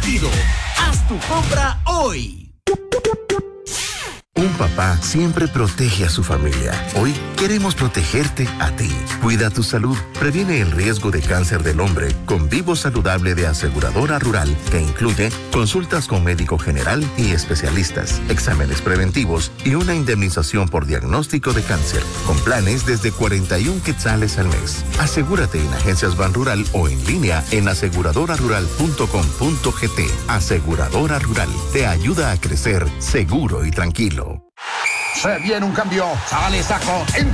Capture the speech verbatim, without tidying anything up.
sentido. Haz tu compra hoy. Un papá siempre protege a su familia. Hoy queremos protegerte a ti. Cuida tu salud. Previene el riesgo de cáncer del hombre con Vivo Saludable de Aseguradora Rural, que incluye consultas con médico general y especialistas, exámenes preventivos y una indemnización por diagnóstico de cáncer, con planes desde cuarenta y un quetzales al mes. Asegúrate en Agencias Banrural o en línea en aseguradora rural punto com punto gt. Aseguradora Rural te ayuda a crecer seguro y tranquilo. Se viene un cambio. Sale Saco. Entra